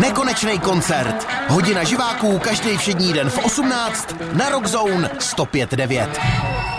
Nekonečný koncert. Hodina živáků každý všední den v 18 na Rock Zone 105.9.